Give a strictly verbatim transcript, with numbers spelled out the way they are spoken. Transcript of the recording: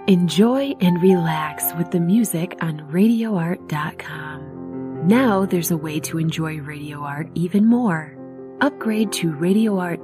Enjoy and relax with the music on radio art dot com. Now there's a way to enjoy Radio Art even more. Upgrade to radio art